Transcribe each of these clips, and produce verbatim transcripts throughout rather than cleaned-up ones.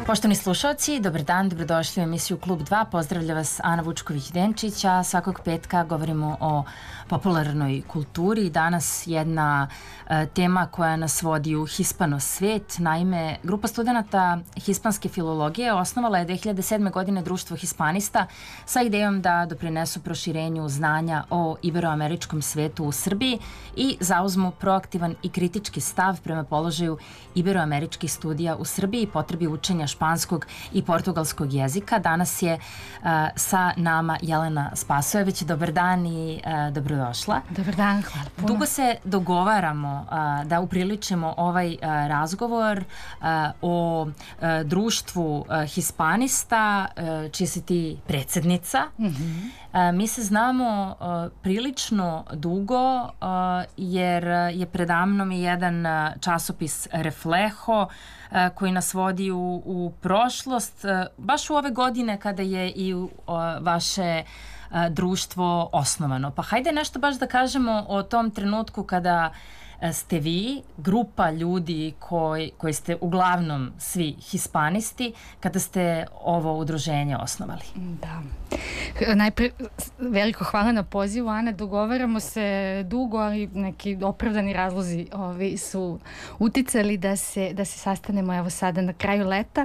Poštovani slušalci, dobar dan, dobrodošli u emisiju Klub dva. Pozdravlja vas Ana Vučković-Denčić, a svakog petka govorimo o popularnoj kulturi. Danas jedna e, tema koja nas vodi u hispano svet. Naime, grupa studenta hispanske filologije osnovala je dve hiljade sedme. godine društvo hispanista sa idejom da doprinesu proširenju znanja o iberoameričkom svetu u Srbiji i zauzmu proaktivan i kritički stav prema položaju iberoameričkih studija u Srbiji i potrebi učenja španskog i portugalskog jezika. Danas je uh, sa nama Jelena Spasojević. Dobar dan i uh, dobrodošla. Dobar dan, hvala puno. Dugo se dogovaramo uh, da upriličimo ovaj uh, razgovor uh, o uh, društvu uh, hispanista, uh, čiji si ti predsednica. Mm-hmm. Uh, mi se znamo uh, prilično dugo uh, jer je predamnom i jedan uh, časopis Reflejo uh, koji nas vodi u, u prošlost, uh, baš u ove godine kada je i uh, vaše uh, društvo osnovano. Pa hajde nešto baš da kažemo o tom trenutku kada ste vi, grupa ljudi koji, koji ste uglavnom svi hispanisti, kada ste ovo udruženje osnovali. Da. Najpre, veliko hvala na pozivu, Ana. Dogovaramo se dugo, ali neki opravdani razlozi ovi su uticali da se, da se sastanemo evo sada na kraju leta.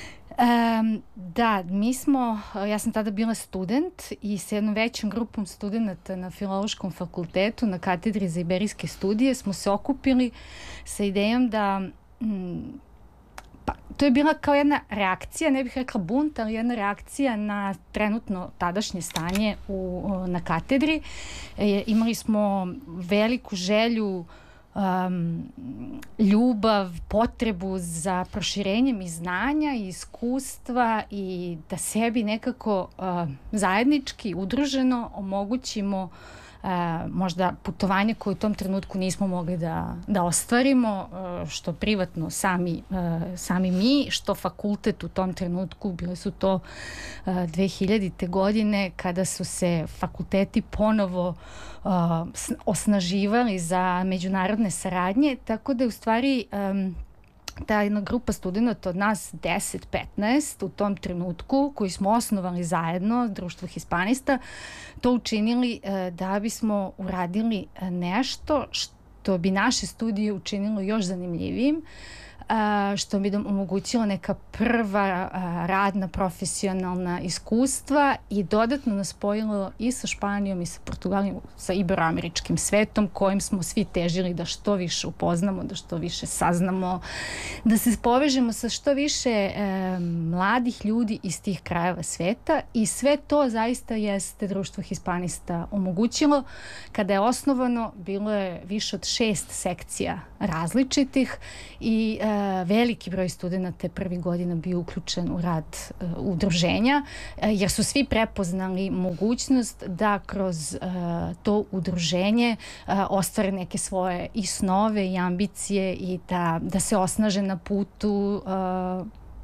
Um, da, mi smo, ja sam tada bila student i s jednom većom grupom studenta na Filološkom fakultetu na katedri za iberijske studije smo se okupili sa idejom da m, pa, to je bila kao jedna reakcija, ne bih rekla bunt, ali jedna reakcija na trenutno tadašnje stanje u, na katedri. E, imali smo veliku želju, Um, ljubav, potrebu za proširenjem i znanja i iskustva i da sebi nekako uh, zajednički, udruženo omogućimo uh, možda putovanje koje u tom trenutku nismo mogli da, da ostvarimo, uh, što privatno sami, uh, sami mi, što fakultet u tom trenutku. Bile su to uh, dve hiljadite. godine kada su se fakulteti ponovo Uh, osnaživali za međunarodne saradnje, tako da je u stvari um, ta jedna grupa studenta od nas deset petnaest u tom trenutku koji smo osnovali zajedno, društvo hispanista, to učinili uh, da bismo uradili nešto što bi naše studije učinilo još zanimljivijim, Uh, što bi nam omogućilo neka prva uh, radna, profesionalna iskustva i dodatno nas spojilo i sa Španijom i sa Portugalijom, sa iberoameričkim svetom kojim smo svi težili da što više upoznamo, da što više saznamo, da se povežemo sa što više uh, mladih ljudi iz tih krajeva sveta i sve to zaista jeste društvo hispanista omogućilo. Kada je osnovano, bilo je više od šest sekcija različitih i uh, veliki broj studenta prvi godina bio uključen u rad uh, udruženja, uh, jer su svi prepoznali mogućnost da kroz uh, to udruženje uh, ostvare neke svoje i snove i ambicije i da, da se osnaže na putu uh,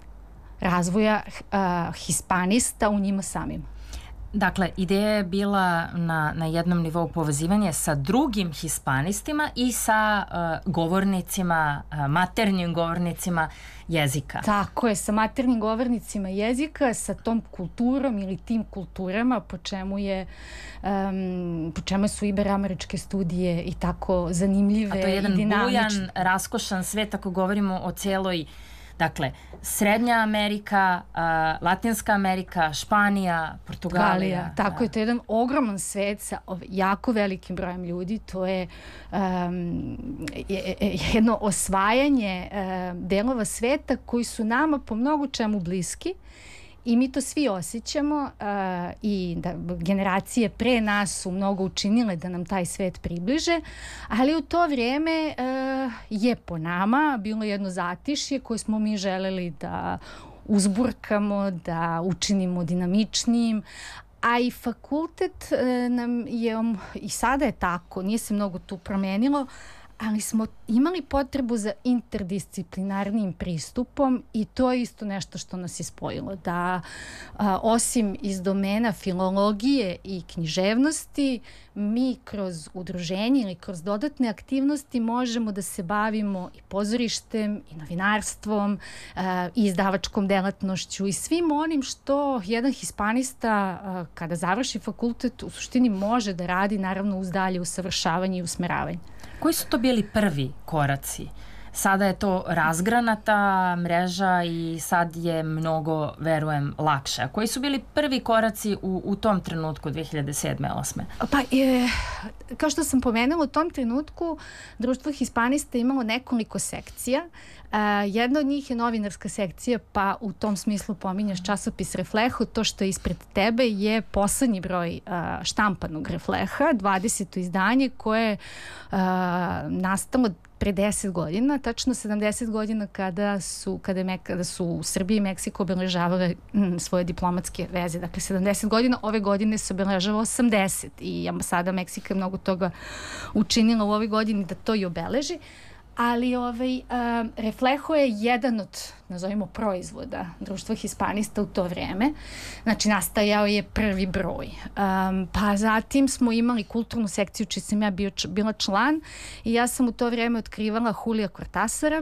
razvoja uh, hispanista u njima samima. Dakle, ideja je bila na, na jednom nivou povezivanje sa drugim hispanistima i sa uh, govornicima, uh, maternjim govornicima jezika. Tako je, sa maternjim govornicima jezika, sa tom kulturom ili tim kulturama, po čemu je um, po čemu su iberoameričke studije i tako zanimljive i dinamične. A to je jedan bujan, raskošan svet ako govorimo o celoj, dakle, Srednja Amerika, uh, Latinska Amerika, Španija, Portugalija. Galija, tako da. Je, to je jedan ogroman svet sa jako velikim brojem ljudi. To je um, je, je, jedno osvajanje uh, delova sveta koji su nama po mnogo čemu bliski. I mi to svi osjećamo uh, i da generacije pre nas su mnogo učinile da nam taj svet približe, ali u to vrijeme uh, je po nama bilo jedno zatišje koje smo mi želeli da uzburkamo, da učinimo dinamičnijim, a i fakultet uh, nam je, um, i sada je tako, nije se mnogo tu promenilo, ali smo imali potrebu za interdisciplinarnim pristupom i to je isto nešto što nas je spojilo, da a, osim iz domena filologije i književnosti, mi kroz udruženje ili kroz dodatne aktivnosti možemo da se bavimo i pozorištem i novinarstvom a, i izdavačkom delatnošću i svim onim što jedan hispanista a, kada završi fakultet u suštini može da radi, naravno uz dalje usavršavanje i usmeravanje. Koji su to bili prvi koraci? Sada je to razgranata mreža i sad je mnogo, verujem, lakše. A koji su bili prvi koraci u, u tom trenutku dve hiljade sedme osme Pa, je, kao što sam pomenula, u tom trenutku Društvo hispanista imalo nekoliko sekcija. Uh, jedna od njih je novinarska sekcija, pa u tom smislu pominjaš časopis Refleho. To što je ispred tebe je poslednji broj uh, štampanog Refleha, dvadeseto izdanje koje je uh, nastalo pre deset godina, tačno sedamdeset godina kada su, kada, je, kada su u Srbiji i Meksiko obeležavale mm, svoje diplomatske veze. Dakle, sedamdeset godina, ove godine se obeležava osamdeset i ambasada Meksika je mnogo toga učinila u ovoj godini da to i obeleži. Ali ovaj, um, Refleho je jedan od, nazovimo, proizvoda Društva hispanista u to vreme. Znači, nastajao je prvi broj. Um, pa zatim smo imali kulturnu sekciju čiji sam ja bio, bila član i ja sam u to vreme otkrivala Julija Cortasara.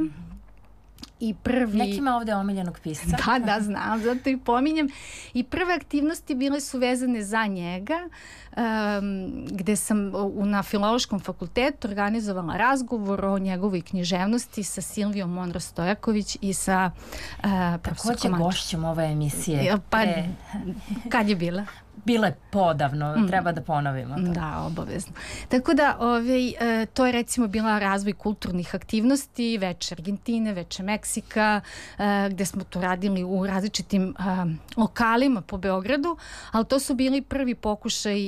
I prvi... Nekima ovde omiljenog pisca. Da, da, znam, zato i pominjem. I prve aktivnosti bile su vezane za njega, um, gde sam u, na Filološkom fakultetu organizovala razgovor o njegovoj književnosti sa Silvijom Monro Stojaković i sa uh, profesorkom. Takođe gošćom ove emisije. Pa, e... kad je bila? Bile podavno, mm. treba da ponovimo to. Da, obavezno. Tako da ovaj, e, to je recimo bila razvoj kulturnih aktivnosti, veče Argentine, veče Meksika, e, gde smo to radili u različitim e, lokalima po Beogradu, ali to su bili prvi pokušaj e,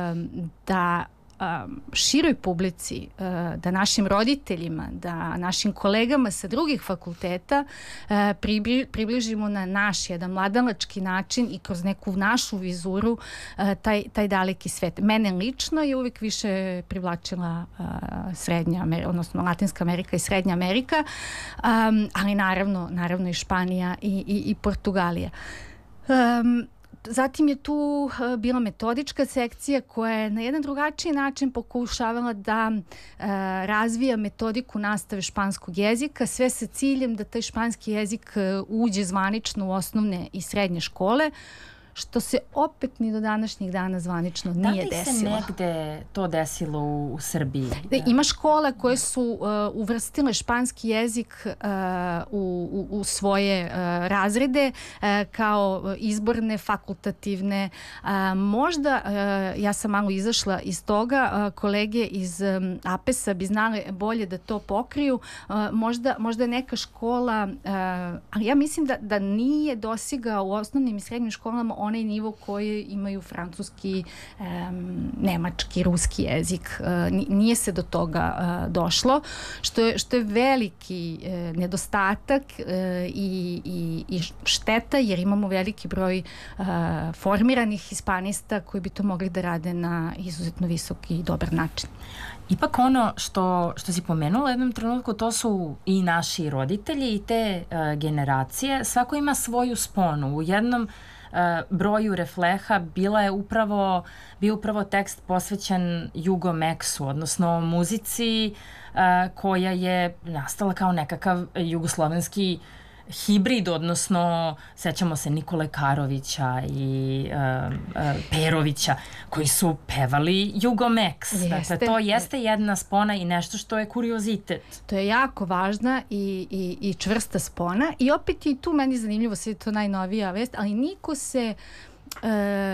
da široj publici, da našim roditeljima, da našim kolegama sa drugih fakulteta približimo na naš jedan mladalački način i kroz neku našu vizuru taj, taj daleki svet. Mene lično je uvijek više privlačila Srednja Amerika, odnosno Latinska Amerika i Srednja Amerika, ali naravno, naravno i Španija i, i, i Portugalija. Um, Zatim je tu uh, bila metodička sekcija koja je na jedan drugačiji način pokušavala da uh, razvija metodiku nastave španskog jezika, sve sa ciljem da taj španski jezik uh, uđe zvanično u osnovne i srednje škole, što se opet ni do današnjih dana zvanično nije desilo. Da li se negde to desilo u, u Srbiji? Da, ima škola koje su uh, uvrstile španski jezik uh, u, u, u svoje uh, razrede uh, kao izborne, fakultativne. Uh, možda, uh, ja sam malo izašla iz toga, uh, kolege iz um, APES-a bi znali bolje da to pokriju. Uh, možda, možda neka škola, uh, ali ja mislim da, da nije dosigao u osnovnim i srednjim školama onaj nivo koji imaju francuski, um, nemački, ruski jezik. Uh, nije se do toga uh, došlo, što je, što je veliki uh, nedostatak uh, i, i, i šteta, jer imamo veliki broj uh, formiranih hispanista koji bi to mogli da rade na izuzetno visok i dobar način. Ipak ono što, što si pomenula u jednom trenutku, to su i naši roditelji i te uh, generacije. Svako ima svoju sponu. U jednom Uh, broju Refleha bila je upravo, bio upravo tekst posvećen Jugomeksu, odnosno muzici uh, koja je nastala kao nekakav jugoslovenski hibrid, odnosno sećamo se Nikole Karovića i uh, uh, Perovića koji su pevali Jugomeks. Dakle, to jeste jedna spona i nešto što je kuriozitet. To je jako važna i, i, i čvrsta spona i opet i tu meni zanimljivo, sve je to najnovija vest, ali niko se uh,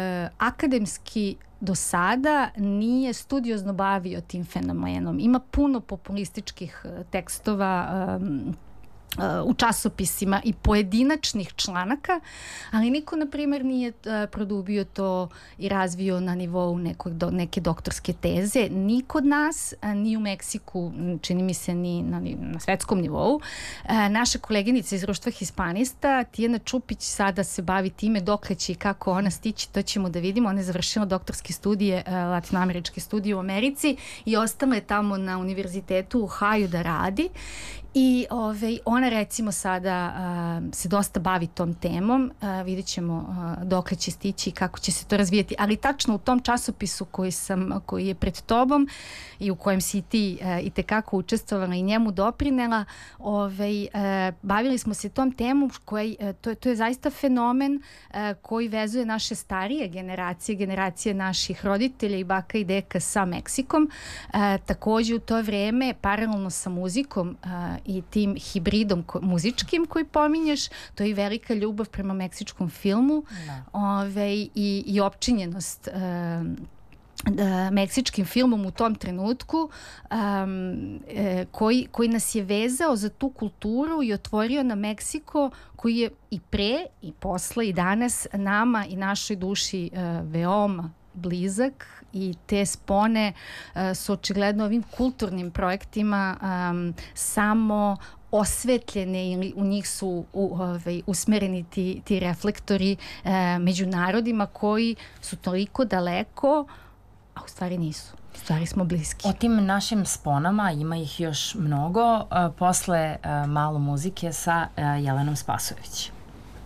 akademski do sada nije studiozno bavio tim fenomenom. Ima puno populističkih tekstova um, u časopisima i pojedinačnih članaka, ali niko, na primjer, nije produbio to i razvio na nivou nekog, neke doktorske teze, ni kod nas, ni u Meksiku, čini mi se ni na, na svetskom nivou. Naša koleginica iz društva Hispanista, Tijana Čupić, sada se bavi time dokle će i kako ona stići, to ćemo da vidimo. Ona je završila doktorske studije, latinoameričke studije u Americi i ostala je tamo na univerzitetu u Ohaju da radi. I ove, ona recimo sada uh, se dosta bavi tom temom, uh, vidjet ćemo uh, dokle će stići i kako će se to razvijeti, ali tačno u tom časopisu koji, sam, koji je pred tobom i u kojem si ti uh, i tekako učestvovala i njemu doprinela, ove, uh, bavili smo se tom temom koji, uh, to, to je zaista fenomen uh, koji vezuje naše starije generacije, generacije naših roditelja i baka i deka sa Meksikom. Uh, takođe u to vreme, paralelno sa muzikom uh, i tim hibridom ko, muzičkim koji pominješ, to je i velika ljubav prema meksičkom filmu, ove, i, i opčinjenost um, da, meksičkim filmom u tom trenutku, um, e, koji, koji nas je vezao za tu kulturu i otvorio na Meksiko, koji je i pre i posle i danas nama i našoj duši uh, veoma blizak, i te spone uh, su očigledno ovim kulturnim projektima um, samo osvetljene ili u njih su u, ovaj, usmereni ti, ti reflektori uh, među narodima koji su toliko daleko, a u stvari nisu. U stvari smo bliski. O tim našim sponama, ima ih još mnogo, uh, posle uh, malo muzike sa uh, Jelenom Spasojević.